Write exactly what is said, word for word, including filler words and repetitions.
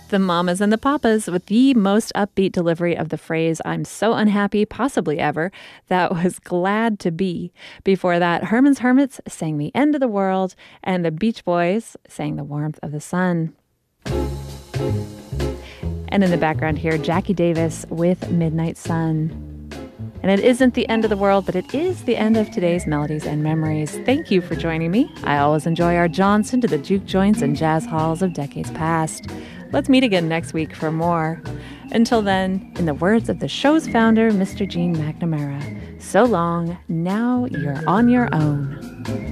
The Mamas and the Papas with the most upbeat delivery of the phrase, I'm so unhappy, possibly ever. That was Glad to Be. Before that, Herman's Hermits sang The End of the World, and the Beach Boys sang The Warmth of the Sun. And in the background here, Jackie Davis with Midnight Sun. And it isn't the end of the world, but it is the end of today's Melodies and Memories. Thank you for joining me. I always enjoy our jaunts into the juke joints and jazz halls of decades past. Let's meet again next week for more. Until then, in the words of the show's founder, Mister Gene McNamara, so long, now you're on your own.